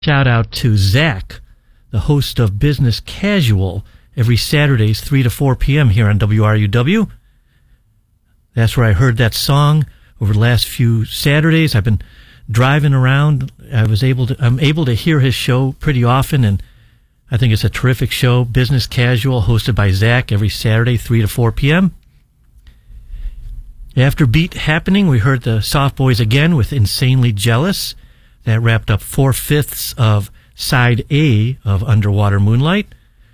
Shout out to Zach, the host of Business Casual, every Saturdays, 3 to 4 p.m. here on WRUW. That's where I heard that song over the last few Saturdays. I've been driving around. I'm able to hear his show pretty often, and I think it's a terrific show. Business Casual, hosted by Zach, every Saturday, 3 to 4 p.m. After Beat Happening, we heard the Soft Boys again with Insanely Jealous. That wrapped up 4/5 of Side A of Underwater Moonlight.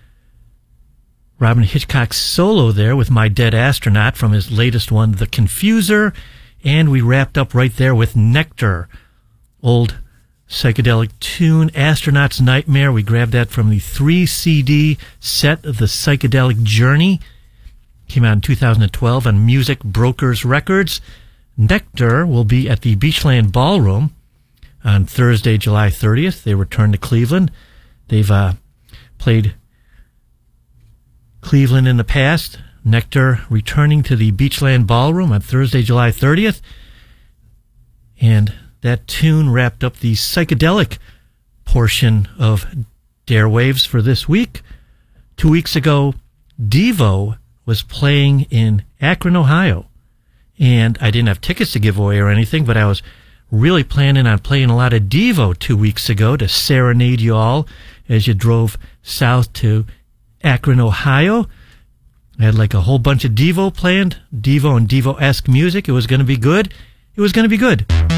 Robin Hitchcock's solo there with My Dead Astronaut from his latest one, The Confuser. And we wrapped up right there with Nectar, old psychedelic tune, Astronaut's Nightmare. We grabbed that from the 3-CD set of The Psychedelic Journey. Came out in 2012 on Music Brokers Records. Nectar will be at the Beachland Ballroom on Thursday, July 30th. They return to Cleveland. They've played Cleveland in the past. Nectar returning to the Beachland Ballroom on Thursday, July 30th. And that tune wrapped up the psychedelic portion of Darewaves for this week. 2 weeks ago, Devo was playing in Akron, Ohio. And I didn't have tickets to give away or anything, but I was really planning on playing a lot of Devo 2 weeks ago to serenade you all as you drove south to Akron, Ohio. I had like a whole bunch of Devo planned, Devo and Devo-esque music. It was going to be good. It was going to be good.